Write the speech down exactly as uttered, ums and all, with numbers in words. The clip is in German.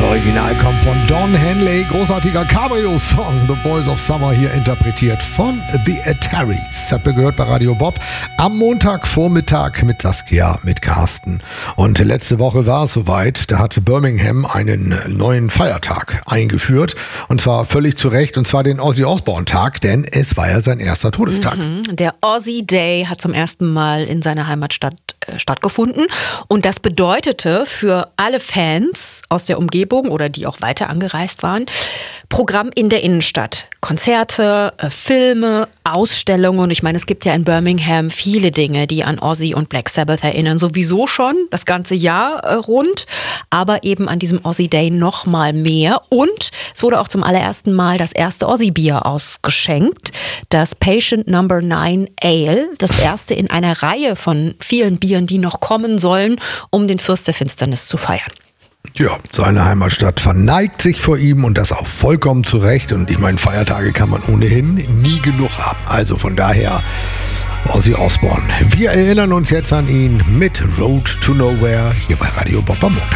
Original kommt von Don Henley, großartiger Cabrio-Song, The Boys of Summer, hier interpretiert von The Ataris. Habt ihr gehört bei Radio Bob am Montagvormittag mit Saskia, mit Carsten. Und letzte Woche war es soweit, da hat Birmingham einen neuen Feiertag eingeführt und zwar völlig zu Recht, und zwar den Ozzy Osbourne-Tag, denn es war ja sein erster Todestag. Mhm. Der Ozzy Day hat zum ersten Mal in seiner Heimatstadt äh, stattgefunden und das bedeutete für alle Fans aus der Umgebung oder die auch weiter angereist waren, Programm in der Innenstadt. Konzerte, äh, Filme, Ausstellungen. Und ich meine, es gibt ja in Birmingham viele Dinge, die an Ozzy und Black Sabbath erinnern. Sowieso schon das ganze Jahr äh, rund, aber eben an diesem Ozzy Day noch mal mehr. Und es wurde auch zum allerersten Mal das erste Ozzy-Bier ausgeschenkt. Das Patient Number Nine Ale. Das erste in einer Reihe von vielen Bieren, die noch kommen sollen, um den Fürst der Finsternis zu feiern. Ja, seine Heimatstadt verneigt sich vor ihm und das auch vollkommen zu Recht. Und ich meine, Feiertage kann man ohnehin nie genug haben. Also von daher Ozzy Osbourne. Wir erinnern uns jetzt an ihn mit Road to Nowhere hier bei Radio Bob am Montag.